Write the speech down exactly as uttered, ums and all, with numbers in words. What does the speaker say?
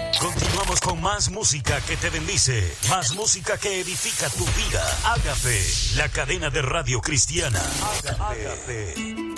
Continuamos con más música que te bendice, más música que edifica tu vida. Ágape, la cadena de radio cristiana. Ágape. Ágape.